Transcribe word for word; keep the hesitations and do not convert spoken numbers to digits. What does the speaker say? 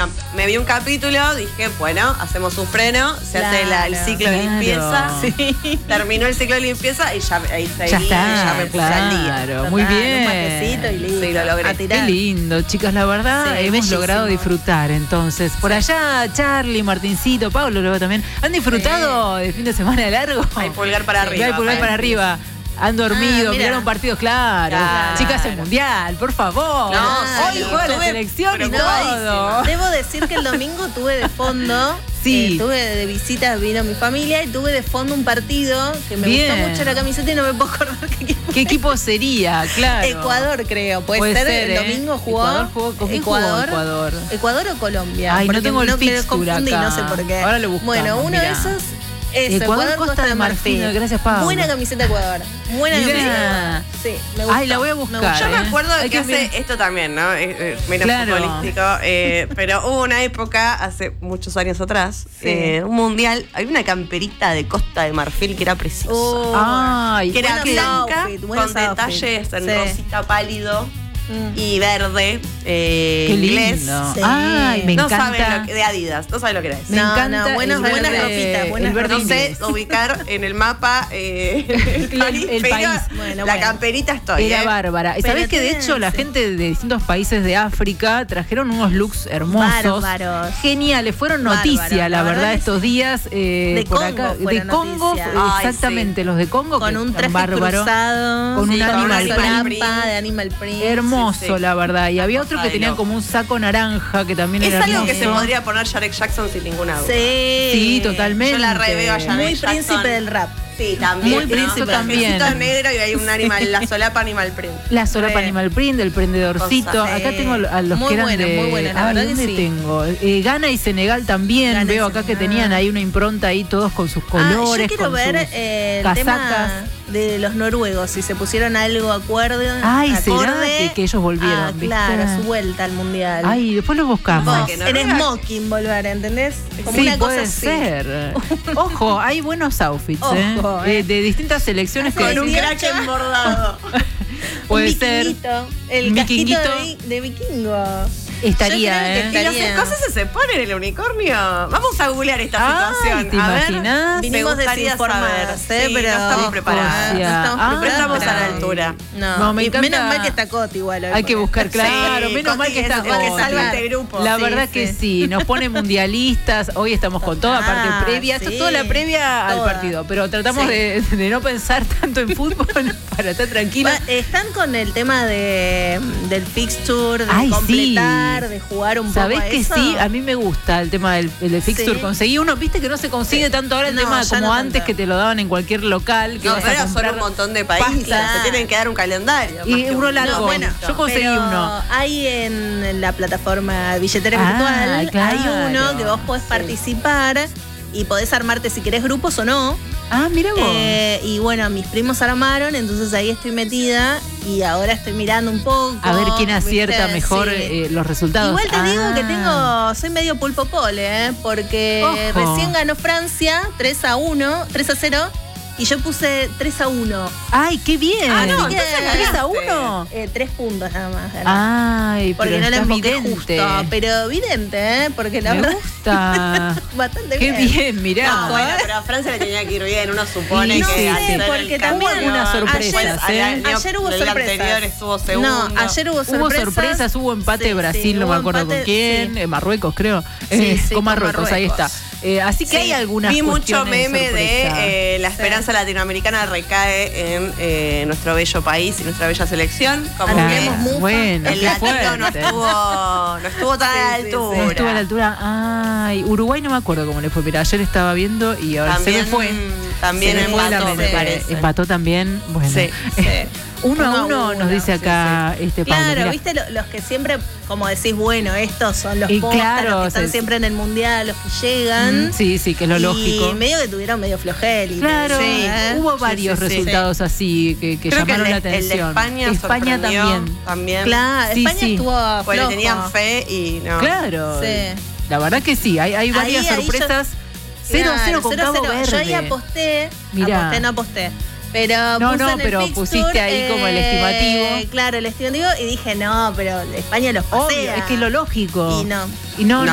bueno, me vi un capítulo, dije, bueno, hacemos un freno, se Claro, hace la- el ciclo de claro. limpieza. Sí. Terminó el ciclo de limpieza y ya ahí seguí, Ya está, ya me puse al día. claro, muy Total, bien. Un matecito y listo. Sí, lo logré. A Qué tirar. lindo, chicas, la verdad, Sí, hemos bellísimo. logrado disfrutar entonces. Por allá, Charlie, Martincito, Pablo luego también, ¿han disfrutado de fin de semana largo? Hay pulgar para arriba. Hay pulgar para arriba. Han dormido, Ah, mira. miraron partidos, claro. Claro. Chicas, el mundial, por favor. No, Hoy sí, juega la estuve selección y preocupadísima. todo. Debo decir que el domingo tuve de fondo, Sí. eh, tuve de visita, vino mi familia y tuve de fondo un partido que me Bien. gustó mucho la camiseta y no me puedo acordar qué equipo. ¿Qué equipo sería? Claro. Ecuador, creo. Puede, Puede ser, ser, el ¿eh? domingo jugó. Ecuador jugó- ¿con quién jugó Ecuador? Ecuador o Colombia. Ay, no porque tengo el me fixture confundí, acá. no sé por qué. Ahora lo buscamos, Bueno, uno mirá. de esos. Eso, Ecuador, Ecuador, Costa de Marfil. Gracias, Pablo. Buena camiseta Ecuador. Buena Mirá. camiseta. Sí, me gustó. Ay, la voy a me buscar, gustó. Yo me ¿eh? acuerdo Hay que que hace ver. esto también, ¿no? Eh, eh, menos Claro. futbolístico. eh, pero hubo una época, hace muchos años atrás, Sí. eh, un mundial, hay una camperita de Costa de Marfil que era preciosa. Oh, Ay, que era buenos blanca, outfit, buenos con detalles outfit. en Sí. rosita pálido Mm. y verde, eh, Qué inglés. lindo. Sí. Ay, me No encanta. saben lo que, de Adidas, no saben lo que era eso. Me No, encanta no, buenos- el buenas verde- ropitas, buenas el verde No sé inglés. ubicar en el mapa eh, el, país, el pero país. Bueno, la bueno. camperita estoy. Era eh. bárbara. Y Pero sabés que de tienen, hecho la sí. gente de distintos países de África trajeron unos looks hermosos. Bárbaros. Geniales, fueron Bárbaro, noticia, la, la verdad, verdad que estos sí. días. eh, De por Congo acá. De fueron Congo, noticia. Ay, exactamente, los de Congo. Con que un están traje bárbaros. cruzado, Con un con animal una print. solapa de animal print. Hermoso, Sí, sí. la verdad. Y había Una otro cosa que de tenía loco. como un saco naranja que también Es era algo que hermoso. se podría poner Janet Jackson sin ninguna duda. Sí. Sí, totalmente. Yo la reveo a Janet Muy Jackson. príncipe del rap. Sí, también. Muy ¿no? príncipe Su también. trajecito negro y hay un animal, la solapa animal print. La solapa Re. Animal Print, el prendedorcito. Cosas, Acá sí. tengo a los Muy que eran buena, de... muy buena, la Ay, verdad que ¿dónde sí. tengo? Eh, Ghana y Senegal también. Ghana y Veo acá que Senegal. tenían ahí una impronta ahí todos con sus Ah, colores, yo quiero con ver sus eh, el casacas. tema de los noruegos, si se pusieron algo acuerdo. Ay, ¿será acorde que- que ellos volvieron, Ah, viste? claro, su vuelta al mundial. Ay, después lo buscamos. Pasa que no- en Noruega- smoking volver, ¿entendés? Como Sí, una cosa puede así. ser. Ojo, hay buenos outfits, ¿eh? Ojo, Eh, eh. de distintas selecciones Hace que Con un dieciocho. crack embordado. puede un ser. vikinguito, el Un casquito de, vikinguito. vi- de vikingo. Estaría, Yo creo que ¿eh? ¿Y los Estaría. escoceses se ponen el unicornio? Vamos a googlear esta Ay, situación. ¿te a ver, imaginás? me Vinimos gustaría desinformadas, saber. ¿eh? Sí, pero no estamos preparadas. Escocia. No estamos Ah, No preparadas, estamos a la pero- altura. No, No, me y encanta- menos mal que está Coti igual. hoy, Hay que porque- buscar, claro, Sí, menos mal Coti que es está el que Coti. salva este grupo. La Sí, verdad sí. que sí, nos pone mundialistas. Hoy estamos con toda Ah, parte previa, esto es sí. toda la previa al Toda. partido, pero tratamos Sí. de, de no pensar tanto en fútbol para estar tranquila. Va, están con el tema de, del fixture, de Ay, completar, sí. de jugar un ¿Sabés poco a que eso. sí? A mí me gusta el tema del, el de fixture. Sí. Conseguí uno, viste que no se consigue Sí. tanto ahora el No, tema ya como no antes tanto. que te lo daban en cualquier local. Que No, vas pero a ahora son comprar un montón de países. pasta. Se tienen que dar un calendario. más Y que uno un- largo. No, bueno, Yo conseguí pero uno. hay en la plataforma billetera Ah, virtual, claro. hay uno que vos podés participar y podés armarte si querés grupos o no. Ah, mira vos. Eh, y bueno, mis primos armaron, entonces ahí estoy metida y ahora estoy mirando un poco. A ver quién ¿viste? acierta mejor Sí. eh, los resultados. Igual te digo que Ah. tengo, soy medio pulpo pole, ¿eh? Porque Ojo. recién ganó Francia tres a uno, tres a cero, y yo puse tres a uno. Ay, qué bien. Ah, no, Así que- entonces ¿tres a ganaste. uno? Eh, tres puntos nada más. gané. Ay, porque pero no la estás enfoqué vidente. justo, pero evidente, ¿eh? Porque la Me verdad, gusta. bastante Qué bien. bien, mirá. No, bueno, pero a Francia le tenía que ir bien. Uno supone Y no que sé, hacer el porque cambio, también hubo unas sorpresas, después, al ¿eh? año- Ayer hubo el sorpresas. anterior estuvo segundo. No, ayer hubo sorpresas. Hubo sorpresas, hubo empate Sí, de Brasil, sí, no me hubo acuerdo empate, con quién, sí. eh, Marruecos creo. Sí, Eh, sí, con con Marruecos, ahí está. Marruecos. Eh, así que Sí, hay algunas Vi mucho cuestiones meme de sorpresa. eh, la esperanza latinoamericana recae en eh, nuestro bello país y nuestra bella selección. Como Claro. que Tenemos mufa. Bueno, el qué latino no fuerte. estuvo, no estuvo tan Sí, a la sí, sí. altura. No estuvo a la altura. Ay, Uruguay no me acuerdo cómo le fue. Mira, ayer estaba viendo y ahora También, se me fue. también Se me fue la empató, me mente. parece. Empató también. Bueno. Sí, sí. Uno a uno nos dice acá este Pablo. Claro, mirá. viste lo- los que siempre, como decís, bueno, estos son los Y postas, claro, los que están se- siempre en el mundial, los que llegan. Mm, sí, sí, que es lo y lógico. medio que tuvieron medio flojel. Claro, sí, ¿eh? hubo Sí, varios sí, sí. resultados así que, que Creo que llamaron el la de, el de atención. España, España sorprendió también. también. Claro, Sí, España sí. estuvo Pues le flojo. tenían fe y no. Claro. Sí. La verdad que sí, hay, hay varias Ahí- ahí sorpresas. cero a cero Claro, con cero a Cabo cero. Verde. Yo ahí aposté, Mirá. aposté, no aposté. Pero No, puse no, en el pero fixture, pusiste ahí como el estimativo. Claro, el estimativo y dije, no, pero España los Obvio, pasea. es que es lo lógico. Y no. Y no, No.